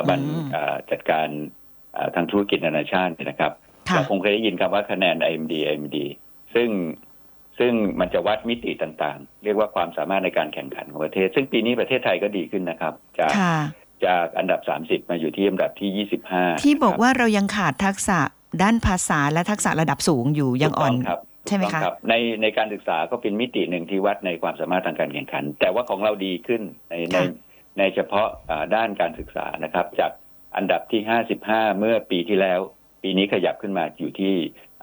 บันจัดการทางธุรกิจนานาชาตินะครับเราคงเคยได้ยินคำว่าคะแนน IMD ซึ่งมันจะวัดมิติต่างๆเรียกว่าความสามารถในการแข่งขันของประเทศซึ่งปีนี้ประเทศไทยก็ดีขึ้นนะครับจากอันดับ30มาอยู่ที่อันดับที่25 ที่บอกว่าเรายังขาดทักษะด้านภาษาและทักษะระดับสูงอยู่ยังอ่อนใช่ไหมคะในการศึกษาก็เป็นมิติหนึ่งที่วัดในความสามารถทางการแข่งขันแต่ว่าของเราดีขึ้นในเฉพาะด้านการศึกษานะครับจากอันดับที่55เมื่อปีที่แล้วปีนี้ขยับขึ้นมาอยู่ที่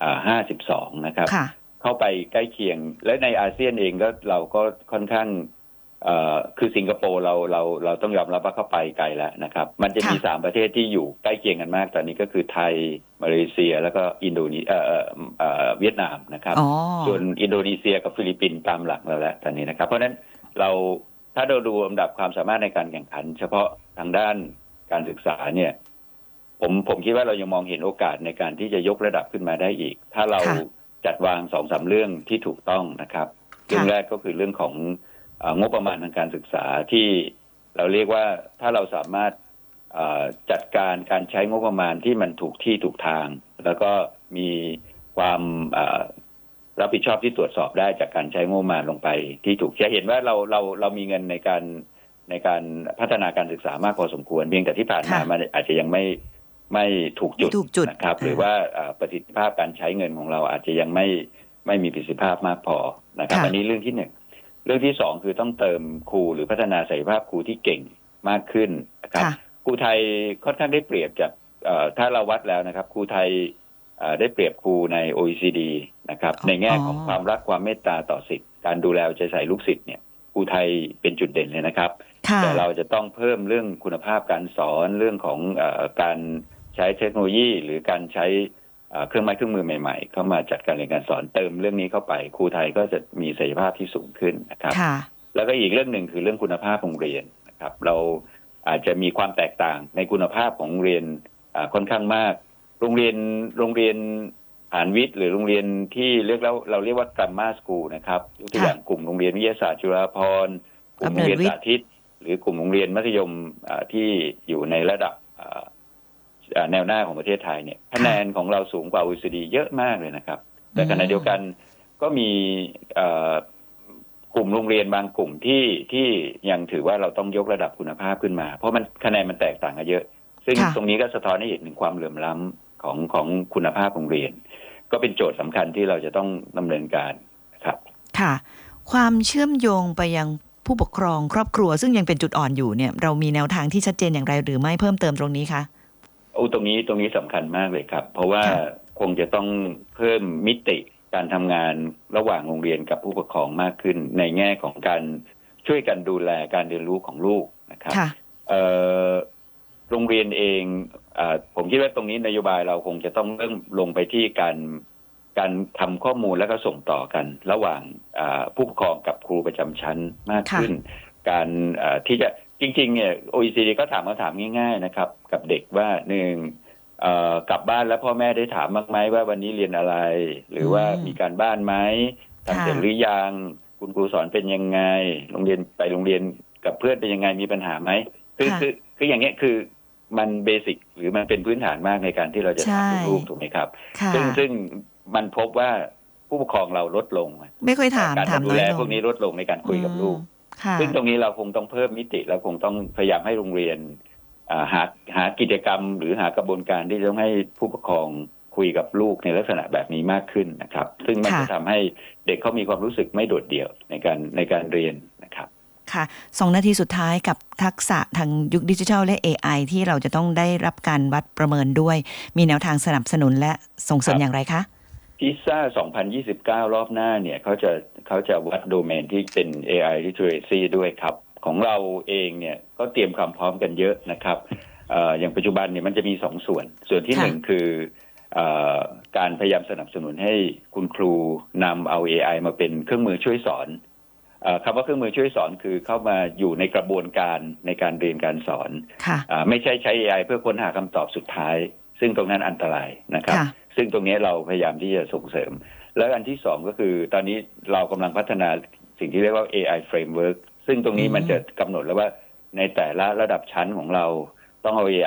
52นะครับเข้าไปใกล้เคียงและในอาเซียนเองก็เราก็ค่อนข้างคือสิงคโปร์เราต้องยอมรับว่าเข้าไปไกลแล้วนะครับมันจะมี3ประเทศที่อยู่ใกล้เคียงกันมากตอนนี้ก็คือไทยมาเลเซียแล้วก็เวียดนามนะครับส่วนอินโดนีเซียกับฟิลิปปินส์ตามหลังเราแล้วตอนนี้นะครับเพราะฉะนั้นถ้าเราดูอันดับความสามารถในการแข่งขันเฉพาะทางด้านการศึกษาเนี่ยผมคิดว่าเรายังมองเห็นโอกาสในการที่จะยกระดับขึ้นมาได้อีกถ้าเราจัดวาง 2-3 เรื่องที่ถูกต้องนะครับเรื่องแรกก็คือเรื่องของงบประมาณทางการศึกษาที่เราเรียกว่าถ้าเราสามารถจัดการใช้งบประมาณที่มันถูกที่ถูกทางแล้วก็มีความรับผิดชอบที่ตรวจสอบได้จากการใช้งบประมาณลงไปที่ถูกจะเห็นว่าเรามีเงินในการพัฒนาการศึกษามากพอสมควรเพียงแต่ที่ผ่านมามันอาจจะยังไม่ถูกจุดนะครับหรือว่าประสิทธิภาพการใช้เงินของเราอาจจะยังไม่มีประสิทธิภาพมากพอนะครับอันนี้เรื่องที่1เรื่องที่2คือต้องเติมครูหรือพัฒนาศักยภาพครูที่เก่งมากขึ้นนะครับครูไทยค่อนข้างได้เปรียบจากถ้าเราวัดแล้วนะครับครูไทยได้เปรียบครูใน OECD นะครับในแง่ของความรักความเมตตาต่อศิษย์การดูแลใจใส่ลูกศิษย์เนี่ยครูไทยเป็นจุดเด่นเลยนะครับแต่เราจะต้องเพิ่มเรื่องคุณภาพการสอนเรื่องของการใช้เทคโนโลยีหรือการใช้เครื่องไม้เครื่องมือใหม่ๆเข้ามาจัดการเรียนการสอนเติมเรื่องนี้เข้าไปครูไทยก็จะมีศักยภาพที่สูงขึ้นนะครับแล้วก็อีกเรื่องหนึ่งคือเรื่องคุณภาพโรงเรียนนะครับเราอาจจะมีความแตกต่างในคุณภาพของโรงเรียนค่อนข้างมากโรงเรียนฐานวิทย์หรือโรงเรียนที่เราเรียกว่า Grammar School นะครับตัวอย่างกลุ่มโรงเรียนวิทยาศาสตร์จุฬาภรณ์กลุ่มโรงเรียนสาธิตหรือกลุ่มโรงเรียนมัธยมที่อยู่ในระดับแนวหน้าของประเทศไทยเนี่ยคะแนนของเราสูงกว่า OECD เยอะมากเลยนะครับแต่ขณะเดียวกันก็มีกลุ่มโรงเรียนบางกลุ่มที่ยังถือว่าเราต้องยกระดับคุณภาพขึ้นมาเพราะมันคะแนนมันแตกต่างกันเยอะซึ่งตรงนี้ก็สะท้อนให้เห็นถึงความเหลื่อมล้ำของคุณภาพโรงเรียนก็เป็นโจทย์สำคัญที่เราจะต้องดำเนินการครับค่ะความเชื่อมโยงไปยังผู้ปกครองครอบครัวซึ่งยังเป็นจุดอ่อนอยู่เนี่ยเรามีแนวทางที่ชัดเจนอย่างไรหรือไม่เพิ่มเติมตรงนี้คะตรงนี้สำคัญมากเลยครับเพราะว่าคงจะต้องเพิ่มมิติการทำงานระหว่างโรงเรียนกับผู้ปกครองมากขึ้นในแง่ของการช่วยกันดูแลการเรียนรู้ของลูกนะครับโรงเรียนเองผมคิดว่าตรงนี้นโยบายเราคงจะต้องเริ่มลงไปที่การทำข้อมูลแล้วก็ส่งต่อกันระหว่างผู้ปกครองกับครูประจำชั้นมากขึ้นการที่จะจริงๆเนี่ย OECD ก็ถามคำถามง่ายๆนะครับกับเด็กว่า1กลับบ้านแล้วพ่อแม่ได้ถามบ้างไหมว่าวันนี้เรียนอะไรหรือว่ามีการบ้านไหมทำเสร็จหรือยังคุณครูสอนเป็นยังไงโรงเรียนกับเพื่อนเป็นยังไงมีปัญหาไหมคืออย่างเงี้ยคือมันเบสิกหรือมันเป็นพื้นฐานมากในการที่เราจะถามลูกถูกไหมครับซึ่งมันพบว่าผู้ปกครองเราลดลงไม่ค่อยถามการดูแลพวกนี้ลดลงในการคุยกับลูกซึ่งตรงนี้เราคงต้องเพิ่มมิติเราคงต้องพยายามให้โรงเรียนหากิจกรรมหรือหากระบวนการที่จะต้องให้ผู้ปกครองคุยกับลูกในลักษณะแบบนี้มากขึ้นนะครับซึ่งมันจะทำให้เด็กเขามีความรู้สึกไม่โดดเดี่ยวในการเรียนนะครับค่ะ2 นาทีสุดท้ายกับทักษะทางยุคดิจิทัลและ AI ที่เราจะต้องได้รับการวัดประเมินด้วยมีแนวทางสนับสนุนและส่งเสริมอย่างไรคะพิซซ่า 2029 รอบหน้าเนี่ยเขาจะวัดโดเมนที่เป็น AI literacy ด้วยครับของเราเองเนี่ยก็เตรียมความพร้อมกันเยอะนะครับอย่างปัจจุบันเนี่ยมันจะมี2ส่วนที่1คือการพยายามสนับสนุนให้คุณครูนำเอา AI มาเป็นเครื่องมือช่วยสอนคำว่าเครื่องมือช่วยสอนคือเข้ามาอยู่ในกระบวนการในการเรียนการสอนไม่ใช่ใช้ AI เพื่อค้นหาคำตอบสุดท้ายซึ่งตรงนั้นอันตรายนะครับซึ่งตรงนี้เราพยายามที่จะส่งเสริมแล้วอันที่2ก็คือตอนนี้เรากำลังพัฒนาสิ่งที่เรียกว่า AI framework ซึ่งตรงนี้มันจะกำหนดแล้วว่าในแต่ละระดับชั้นของเราต้องเอา